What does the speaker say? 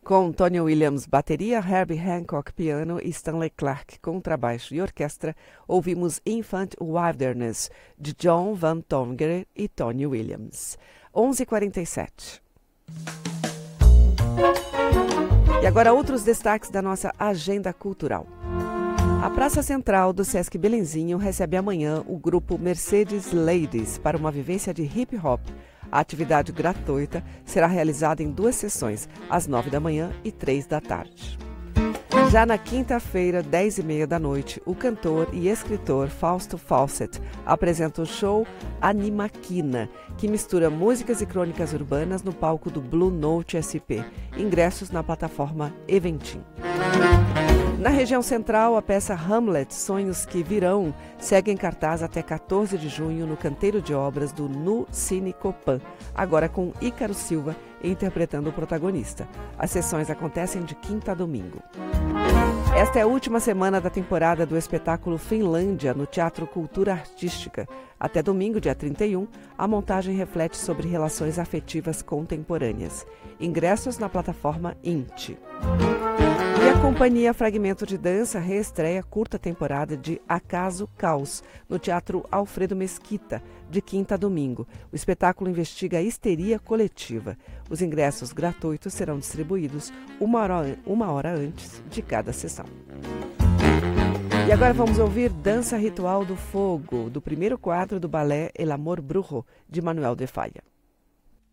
Com Tony Williams bateria, Herbie Hancock piano e Stanley Clarke contrabaixo e orquestra, ouvimos Infant Wilderness, de John Van Tongeren e Tony Williams. 11h47. E agora outros destaques da nossa agenda cultural. A Praça Central do Sesc Belenzinho recebe amanhã o grupo Mercedes Ladies para uma vivência de hip hop. A atividade gratuita será realizada em 2 sessões, às 9 da manhã e 3 da tarde. Já na quinta-feira, 10h30 da noite, o cantor e escritor Fausto Fawcett apresenta o show Animaquina, que mistura músicas e crônicas urbanas no palco do Blue Note SP. Ingressos na plataforma Eventim. Na região central, a peça Hamlet, Sonhos que Virão, segue em cartaz até 14 de junho no Canteiro de Obras do Nu Cine Copan, agora com Ícaro Silva interpretando o protagonista. As sessões acontecem de quinta a domingo. Esta é a última semana da temporada do espetáculo Finlândia no Teatro Cultura Artística. Até domingo, dia 31, a montagem reflete sobre relações afetivas contemporâneas. Ingressos na plataforma INT. E a companhia Fragmento de Dança reestreia curta temporada de Acaso Caos, no Teatro Alfredo Mesquita, de quinta a domingo. O espetáculo investiga a histeria coletiva. Os ingressos gratuitos serão distribuídos uma hora antes de cada sessão. E agora vamos ouvir Dança Ritual do Fogo, do primeiro quadro do balé El Amor Brujo, de Manuel de Falla.